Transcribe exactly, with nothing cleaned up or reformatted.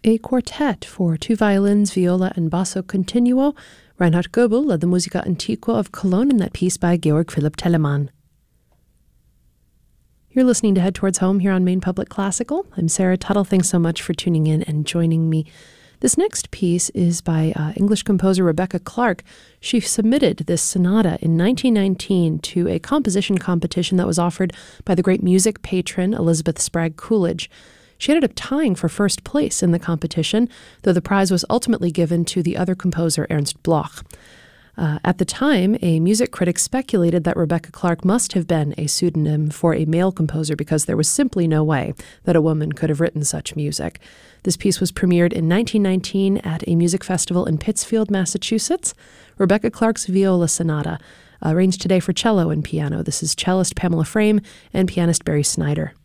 A quartet for two violins, viola, and basso continuo. Reinhard Goebel led the Musica Antiqua of Cologne in that piece by Georg Philipp Telemann. You're listening to Head Towards Home here on Maine Public Classical. I'm Sarah Tuttle. Thanks so much for tuning in and joining me. This next piece is by uh, English composer Rebecca Clark. She submitted this sonata in nineteen nineteen to a composition competition that was offered by the great music patron Elizabeth Spragg Coolidge. She ended up tying for first place in the competition, though the prize was ultimately given to the other composer, Ernst Bloch. Uh, at the time, a music critic speculated that Rebecca Clark must have been a pseudonym for a male composer because there was simply no way that a woman could have written such music. This piece was premiered in nineteen nineteen at a music festival in Pittsfield, Massachusetts. Rebecca Clark's Viola Sonata, arranged today for cello and piano. This is cellist Pamela Frame and pianist Barry Snyder.